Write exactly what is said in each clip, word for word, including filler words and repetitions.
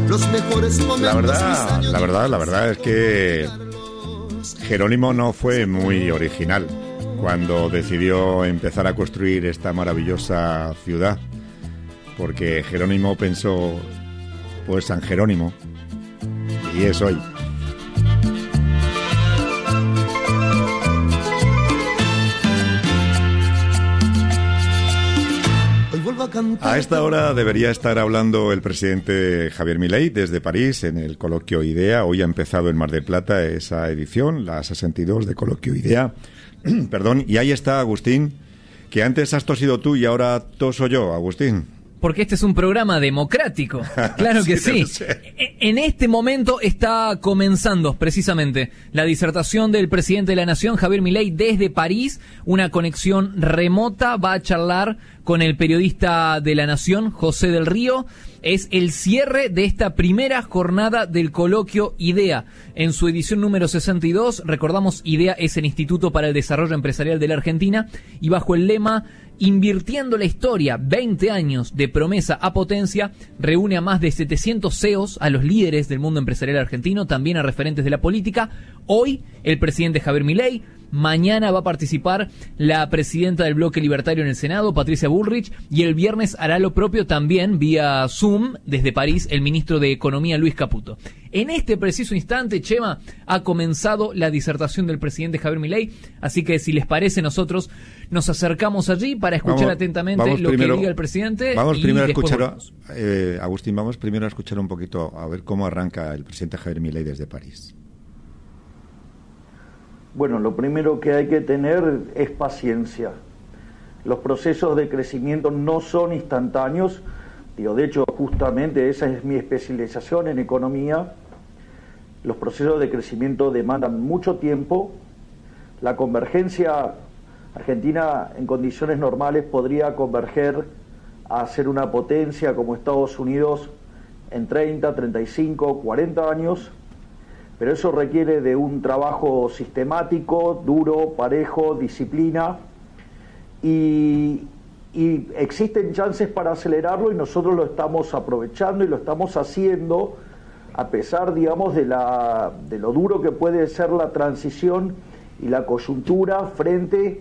los mejores momentos. La verdad, la verdad, la verdad es que Jerónimo no fue muy original cuando decidió empezar a construir esta maravillosa ciudad, porque Jerónimo pensó, pues San Jerónimo, y es hoy. A esta hora debería estar hablando el presidente Javier Milei desde París en el Coloquio IDEA. Hoy ha empezado en Mar del Plata esa edición, la sesenta y dos de Coloquio IDEA. Perdón, y ahí está Agustín, que antes has tosido tú y ahora toso yo, Agustín. Porque este es un programa democrático. Claro que sí. sí. En este momento está comenzando precisamente la disertación del presidente de la Nación, Javier Milei, desde París. Una conexión remota. Va a charlar con el periodista de la Nación, José del Río. Es el cierre de esta primera jornada del Coloquio IDEA. En su edición número sesenta y dos, recordamos, IDEA es el Instituto para el Desarrollo Empresarial de la Argentina, y bajo el lema Invirtiendo la Historia, veinte años de promesa a potencia, reúne a más de setecientos C E Os, a los líderes del mundo empresarial argentino, también a referentes de la política. Hoy, el presidente Javier Milei. Mañana va a participar la presidenta del Bloque Libertario en el Senado, Patricia Bullrich, y el viernes hará lo propio también vía Zoom desde París el ministro de Economía, Luis Caputo. En este preciso instante, Chema, ha comenzado la disertación del presidente Javier Milei, así que si les parece, nosotros nos acercamos allí para escuchar vamos, atentamente vamos lo primero, que diga el presidente. Vamos y primero a escuchar, eh, Agustín, vamos primero a escuchar un poquito a ver cómo arranca el presidente Javier Milei desde París. Bueno, lo primero que hay que tener es paciencia. Los procesos de crecimiento no son instantáneos. Digo, de hecho, justamente esa es mi especialización en economía. Los procesos de crecimiento demandan mucho tiempo. La convergencia argentina en condiciones normales podría converger a ser una potencia como Estados Unidos en treinta, treinta y cinco, cuarenta años. Pero eso requiere de un trabajo sistemático, duro, parejo, disciplina, y, y existen chances para acelerarlo y nosotros lo estamos aprovechando y lo estamos haciendo a pesar, digamos, de, la, de lo duro que puede ser la transición y la coyuntura frente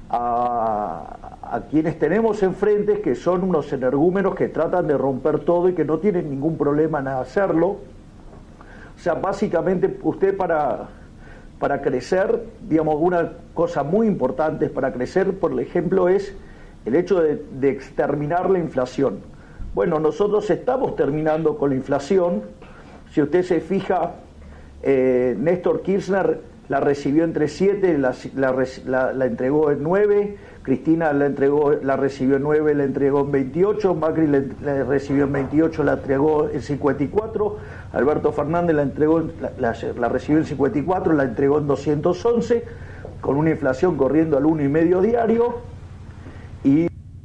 a, a quienes tenemos enfrente, que son unos energúmenos que tratan de romper todo y que no tienen ningún problema en hacerlo. O sea, básicamente usted para, para crecer, digamos, una cosa muy importante para crecer, por ejemplo, es el hecho de, de exterminar la inflación. Bueno, nosotros estamos terminando con la inflación. Si usted se fija, eh, Néstor Kirchner la recibió entre siete, la, la, la, la entregó en nueve, Cristina la entregó, la recibió en nueve, la entregó en veintiocho, Macri la, la recibió en veintiocho, la entregó en cincuenta y cuatro, Alberto Fernández la entregó, la, la, la recibió en cincuenta y cuatro, la entregó en doscientos once, con una inflación corriendo al uno y medio diario. Y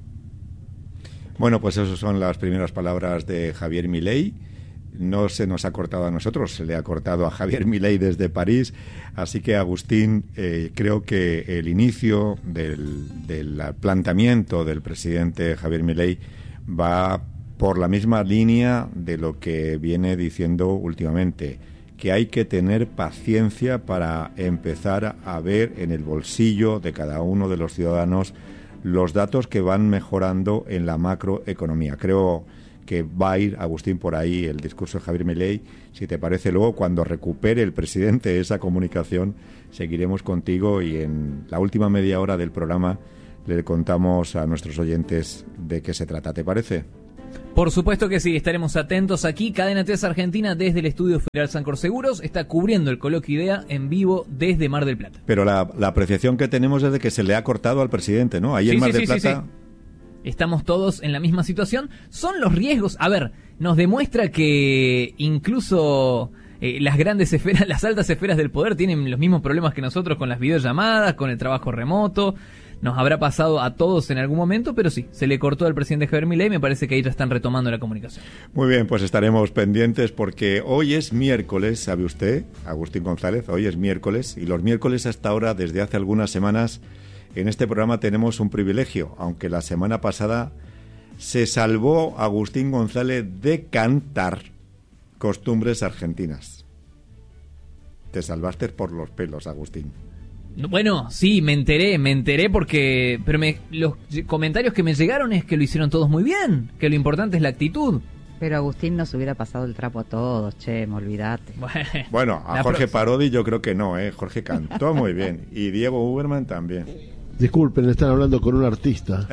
bueno, pues esas son las primeras palabras de Javier Milei. No se nos ha cortado a nosotros, se le ha cortado a Javier Milei desde París. Así que, Agustín, eh, creo que el inicio del, del planteamiento del presidente Javier Milei va por la misma línea de lo que viene diciendo últimamente, que hay que tener paciencia para empezar a ver en el bolsillo de cada uno de los ciudadanos los datos que van mejorando en la macroeconomía. Creo que va a ir, Agustín, por ahí el discurso de Javier Milei. Si te parece, luego, cuando recupere el presidente esa comunicación, seguiremos contigo y en la última media hora del programa le contamos a nuestros oyentes de qué se trata. ¿Te parece? Por supuesto que sí, estaremos atentos aquí. Cadena tres Argentina, desde el estudio Federal Sancor Seguros, está cubriendo el Coloquio IDEA en vivo desde Mar del Plata. Pero la, la apreciación que tenemos es de que se le ha cortado al presidente, ¿no? Ahí sí, en Mar sí, del sí, Plata... Sí, sí. Estamos todos en la misma situación. Son los riesgos. A ver, nos demuestra que incluso eh, las grandes esferas, las altas esferas del poder tienen los mismos problemas que nosotros con las videollamadas, con el trabajo remoto. Nos habrá pasado a todos en algún momento, pero sí, se le cortó al presidente Javier Milei. Me parece que ahí ya están retomando la comunicación. Muy bien, pues estaremos pendientes porque hoy es miércoles, ¿sabe usted, Agustín González? Hoy es miércoles y los miércoles hasta ahora, desde hace algunas semanas, en este programa tenemos un privilegio, aunque la semana pasada se salvó Agustín González de cantar costumbres argentinas. Te salvaste por los pelos, Agustín. Bueno, sí, me enteré, me enteré porque... Pero me, los comentarios que me llegaron es que lo hicieron todos muy bien, que lo importante es la actitud. Pero Agustín nos hubiera pasado el trapo a todos, che, me olvidate. Bueno, bueno a Jorge Parodi yo creo que no, ¿eh? Jorge cantó muy bien. Y Diego Uberman también. Disculpen, están hablando con un artista.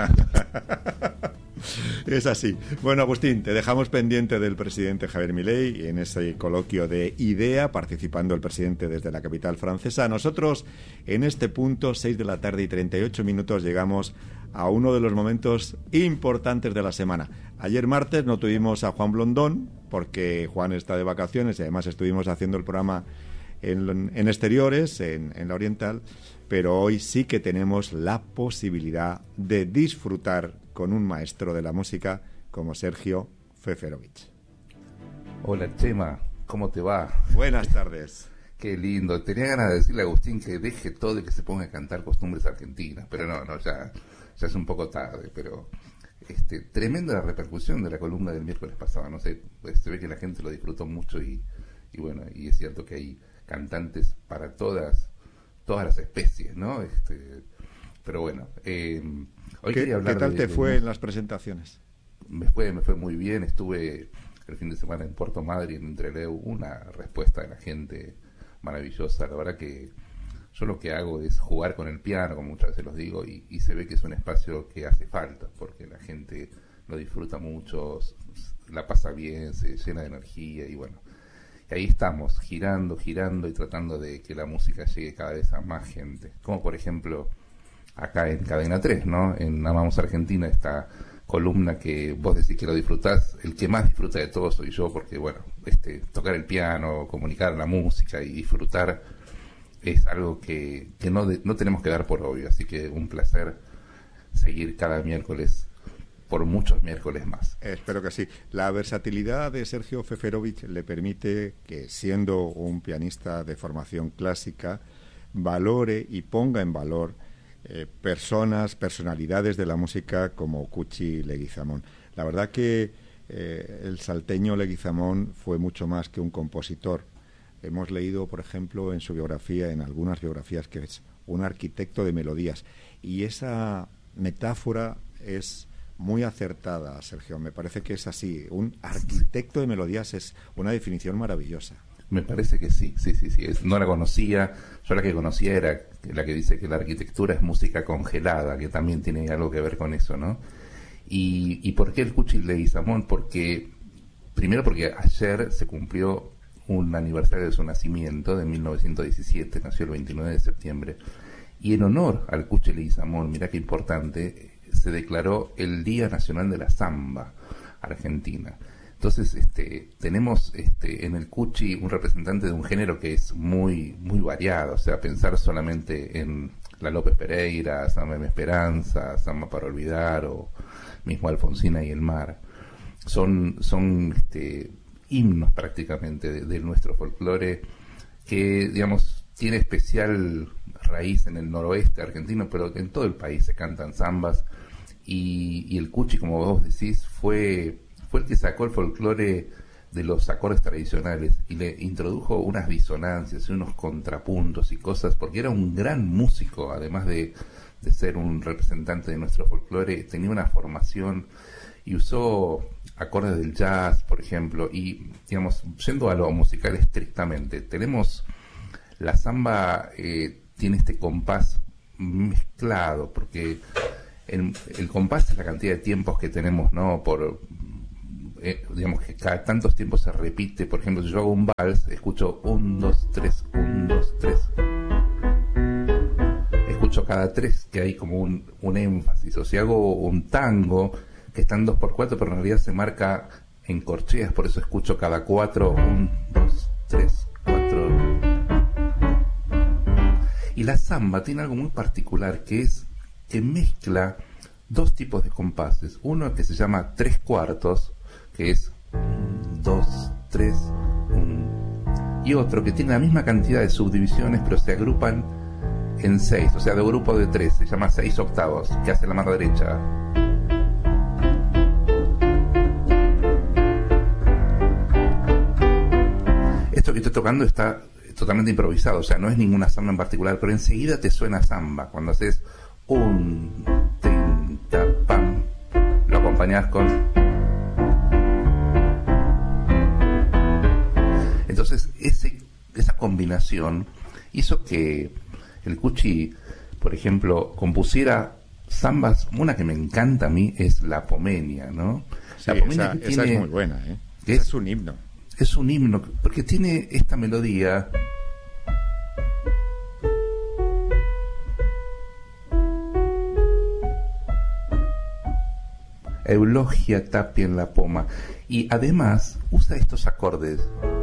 Es así. Bueno, Agustín, te dejamos pendiente del presidente Javier Milei en ese coloquio de IDEA, participando el presidente desde la capital francesa. Nosotros, en este punto, seis de la tarde y treinta y ocho minutos, llegamos a uno de los momentos importantes de la semana. Ayer martes no tuvimos a Juan Blondón, porque Juan está de vacaciones y además estuvimos haciendo el programa en, en exteriores, en, en la Oriental, pero hoy sí que tenemos la posibilidad de disfrutar con un maestro de la música como Sergio Feferovich. Hola Chema, ¿cómo te va? Buenas tardes. Qué lindo. Tenía ganas de decirle a Agustín que deje todo y que se ponga a cantar costumbres argentinas, pero no, no, ya, ya es un poco tarde, pero este, tremenda la repercusión de la columna del miércoles pasado, no sé, pues, se ve que la gente lo disfrutó mucho y, y bueno, y es cierto que hay cantantes para todas, todas las especies, ¿no? Este, pero bueno, eh, hoy ¿Qué, quería hablar ¿qué tal de, te de, fue de, en las presentaciones? Me fue, me fue muy bien, estuve el fin de semana en Puerto Madryn, en Trelew, una respuesta de la gente maravillosa. La verdad que yo lo que hago es jugar con el piano, como muchas veces los digo, y, y se ve que es un espacio que hace falta, porque la gente lo disfruta mucho, la pasa bien, se llena de energía, y bueno, y ahí estamos, girando, girando y tratando de que la música llegue cada vez a más gente, como por ejemplo acá en Cadena tres, ¿no? En Amamos Argentina, esta columna que vos decís que lo disfrutás, el que más disfruta de todo soy yo, porque bueno, este tocar el piano, comunicar la música y disfrutar es algo que, que no, de, no tenemos que dar por obvio, así que un placer seguir cada miércoles por muchos miércoles más. Espero que sí. La versatilidad de Sergio Feferovich le permite que, siendo un pianista de formación clásica, valore y ponga en valor eh, personas, personalidades de la música como Cuchi Leguizamón. La verdad que eh, el salteño Leguizamón fue mucho más que un compositor. Hemos leído, por ejemplo, en su biografía, en algunas biografías, que es un arquitecto de melodías. Y esa metáfora es muy acertada, Sergio. Me parece que es así. Un arquitecto de melodías es una definición maravillosa. Me parece que sí, sí, sí, sí. Es, no la conocía. Yo la que conocía era la que dice que la arquitectura es música congelada, que también tiene algo que ver con eso, ¿no? ¿Y, y por qué el Cuchi Leguizamón? Porque, primero porque ayer se cumplió un aniversario de su nacimiento, de mil novecientos diecisiete, nació el veintinueve de septiembre, y en honor al Cuchi Leguizamón, mirá qué importante, se declaró el Día Nacional de la Samba Argentina. Entonces, este, tenemos este, en el Cuchi un representante de un género que es muy, muy variado, o sea, pensar solamente en la López Pereira, Samba de mi Esperanza, Samba para Olvidar, o mismo Alfonsina y el Mar, son, son este, himnos prácticamente de, de nuestro folclore que, digamos, tiene especial raíz en el noroeste argentino, pero en todo el país se cantan zambas, y, y el Cuchi, como vos decís, fue, fue el que sacó el folclore de los acordes tradicionales y le introdujo unas disonancias y unos contrapuntos y cosas, porque era un gran músico, además de, de ser un representante de nuestro folclore, tenía una formación y usó acordes del jazz, por ejemplo, y, digamos, yendo a lo musical estrictamente, tenemos la samba, eh, tiene este compás mezclado, porque el, el compás es la cantidad de tiempos que tenemos, ¿no? Por, eh, digamos que cada tantos tiempos se repite. Por ejemplo, si yo hago un vals, escucho un, dos, tres, un, dos, tres. Escucho cada tres que hay como un, un énfasis. O si hago un tango, que está en dos por cuatro, pero en realidad se marca en corcheas, por eso escucho cada cuatro, un, dos, tres, cuatro. Y la samba tiene algo muy particular, que es que mezcla dos tipos de compases. Uno que se llama tres cuartos, que es un, dos, tres, un. Y otro que tiene la misma cantidad de subdivisiones, pero se agrupan en seis, o sea, de grupo de tres, se llama seis octavos, que hace la mano derecha. que estoy tocando está totalmente improvisado, o sea, no es ninguna samba en particular, pero enseguida te suena samba. Cuando haces un, tin, ta, pam, lo acompañas con... Entonces, ese, esa combinación hizo que el Cuchi, por ejemplo, compusiera zambas. Una que me encanta a mí es La Pomenia, ¿no? Sí, la Pomenia esa, que esa tiene, es muy buena, ¿eh? Es, es un himno. Es un himno, porque tiene esta melodía... Eulogia Tapia en la Poma, y además usa estos acordes